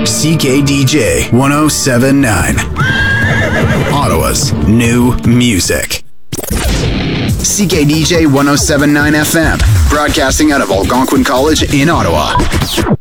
CKDJ 1079. Ottawa's new music. CKDJ 1079 FM, broadcasting out of Algonquin College in Ottawa.